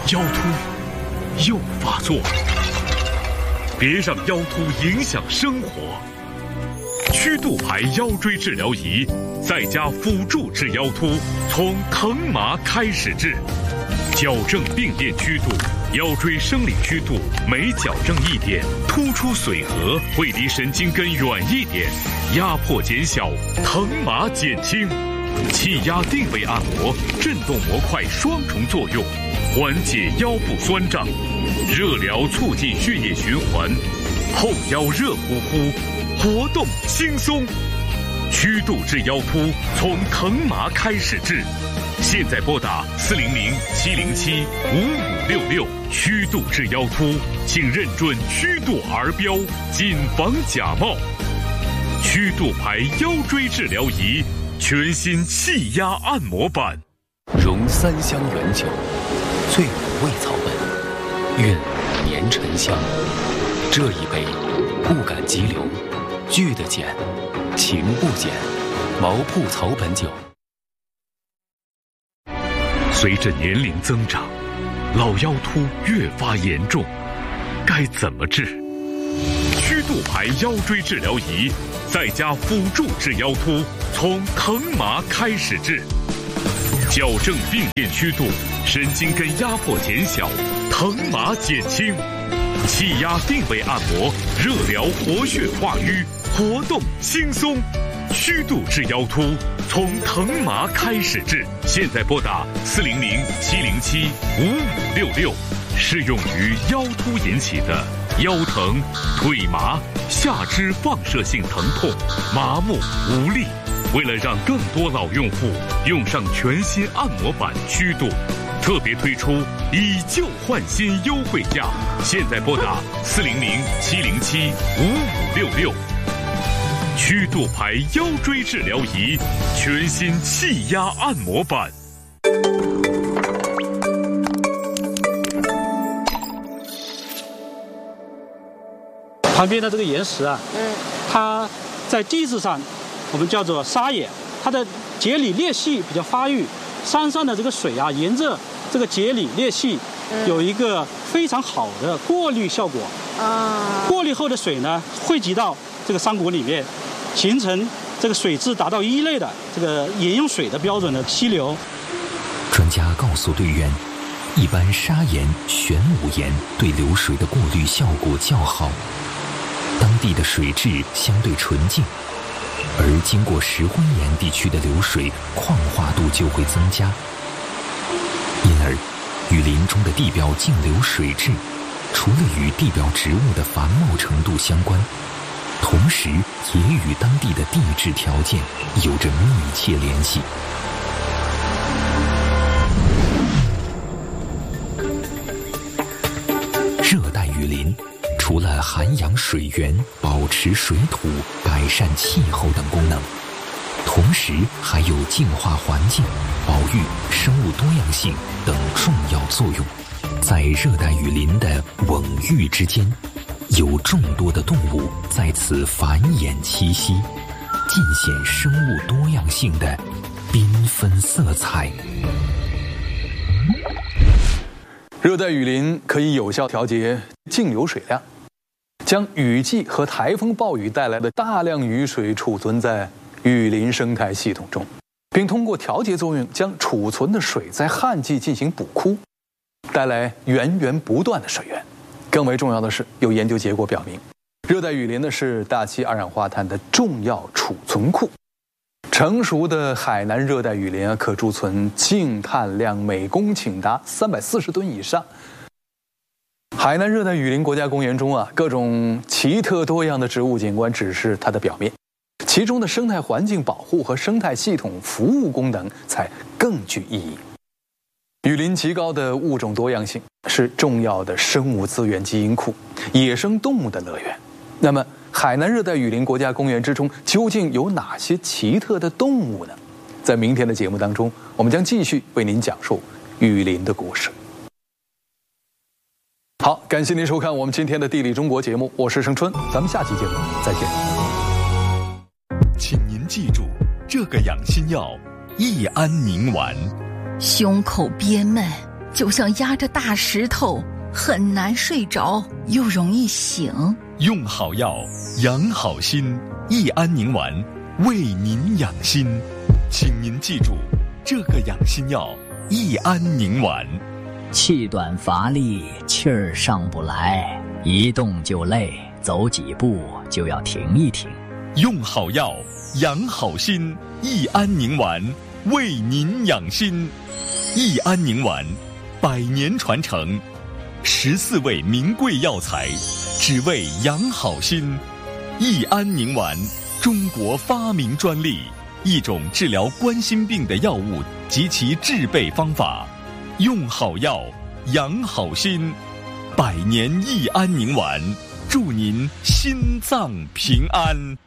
腰突又发作了，别让腰突影响生活。曲度牌腰椎治疗仪在家辅助治腰突，从疼麻开始治，矫正病变曲度。腰椎生理曲度每矫正一点，突出髓核，会离神经根远一点，压迫减小，疼麻减轻。气压定位按摩，震动模块双重作用，缓解腰部酸胀。热疗促进血液循环，后腰热乎乎，活动轻松。曲度治腰突，从疼麻开始治。现在拨打400-707-5566，曲度治腰突，请认准曲度儿标，谨防假冒。曲度牌腰椎治疗仪，全新气压按摩版。 融3香原酒，最五味草本，韵年沉香。这一杯，不敢急流，聚得减，情不减。毛铺草本酒。 随着年龄增长，老腰突越发严重，该怎么治？曲度牌腰椎治疗仪在家辅助治腰突，从疼麻开始治，矫正病变曲度，神经根压迫减小，疼麻减轻。气压定位按摩，热疗活血化瘀，活动轻松。曲度治腰突，从疼麻开始治。现在拨打400-707-5566，适用于腰突引起的腰疼、腿麻、下肢放射性疼痛、麻木无力。为了让更多老用户用上全新按摩版曲度，特别推出以旧换新优惠价。现在拨打400-707-5566。曲度牌腰椎治疗仪，全新气压按摩版。 旁边的这个岩石啊，它在地质上我们叫做砂岩，它的节理裂隙比较发育，山上的这个水啊，沿着这个节理裂隙有一个非常好的过滤效果。过滤后的水呢，汇集到这个山谷里面，形成这个水质达到1类的这个饮用水的标准的溪流。 专家告诉队员，一般砂岩、玄武岩对流水的过滤效果较好，当地的水质相对纯净，而经过石灰岩地区的流水，矿化度就会增加。因而，雨林中的地表径流水质，除了与地表植物的繁茂程度相关，同时也与当地的地质条件有着密切联系。热带雨林除了涵养水源、保持水土、改善气候等功能，同时还有净化环境、保育生物多样性等重要作用。在热带雨林的蓊郁之间，有众多的动物在此繁衍栖息，尽显生物多样性的缤纷色彩。 热带雨林可以有效调节径流水量，将雨季和台风暴雨带来的大量雨水储存在雨林生态系统中，并通过调节作用将储存的水在旱季进行补枯，带来源源不断的水源。更为重要的是，有研究结果表明，热带雨林呢是大气二氧化碳的重要储存库。成熟的海南热带雨林啊，可贮存净碳量每公顷达340吨以上。海南热带雨林国家公园中啊，各种奇特多样的植物景观只是它的表面，其中的生态环境保护和生态系统服务功能才更具意义。雨林极高的物种多样性是重要的生物资源基因库，野生动物的乐园。那么，海南热带雨林国家公园之中究竟有哪些奇特的动物呢？在明天的节目当中，我们将继续为您讲述雨林的故事。好，感谢您收看我们今天的《地理中国》节目，我是盛春，咱们下期节目再见。 请您记住，这个养心药益安宁丸。 胸口憋闷， 就像压着大石头，很难睡着，又容易醒。 用好药，养好心，益安宁丸为您养心。请您记住，这个养心药益安宁丸。 气短乏力，气儿上不来，一动就累，走几步就要停一停。 用好药，养好心，益安宁丸为您养心。益安宁丸100年传承，14味名贵药材，只为养好心。益安宁丸，中国发明专利，一种治疗冠心病的药物及其制备方法。用好药，养好心，100年益安宁丸，祝您心脏平安。